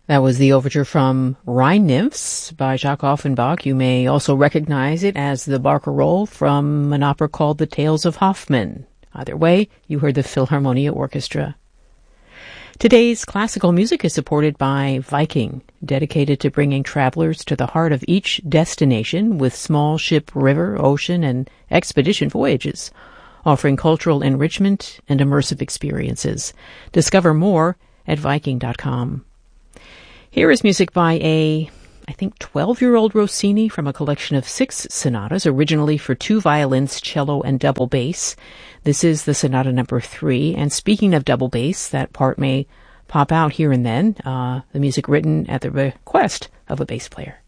That was the overture from Rhine Nymphs by Jacques Offenbach. You may also recognize it as the barcarolle from an opera called The Tales of Hoffmann. Either way, you heard the Philharmonia Orchestra. Today's classical music is supported by Viking, dedicated to bringing travelers to the heart of each destination with small ship, river, ocean, and expedition voyages, offering cultural enrichment and immersive experiences. Discover more at Viking.com. Here is music by a 12-year-old Rossini from a collection of 6 sonatas, originally for 2 violins, cello, and double bass. This is the Sonata number 3, and speaking of double bass, that part may pop out here and then, the music written at the request of a bass player.